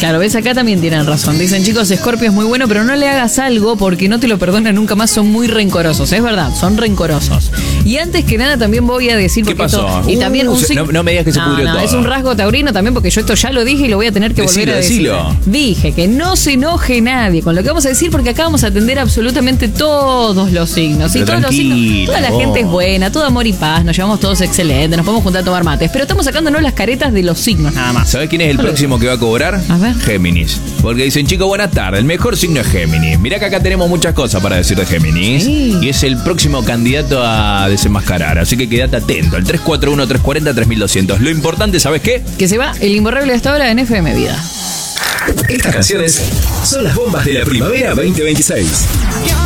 Claro, ves, acá también tienen razón. Dicen, chicos, Scorpio es muy bueno, pero no le hagas algo porque no te lo perdonan nunca más. Son muy rencorosos. Es verdad, son rencorosos. Y antes que nada también voy a decir... ¿Qué pasó? Y también no me digas que se pudrió todo. Es un rasgo taurino también, porque yo esto ya lo dije y lo voy a tener que volver a decir. Dije que no se enoje nadie con lo que vamos a decir, porque acá vamos a atender absolutamente todos los signos. Y todos los signos, toda la gente es buena, todo amor y paz, nos llevamos todos excelentes, nos podemos juntar a tomar mates, pero estamos sacándonos las caretas de los signos nada más. ¿Sabés quién es el próximo que va a cobrar? A ver. Géminis. Porque dicen, chicos, buenas tardes, el mejor signo es Géminis. Mirá que acá tenemos muchas cosas para decir de Géminis. Sí. Y es el próximo candidato a desenmascarar. Así que quédate atento. El 341-340-3200. Lo importante, ¿sabes qué? Que se va el imborrable hasta ahora en FM Vida. Estas canciones son las bombas de la primavera 2026.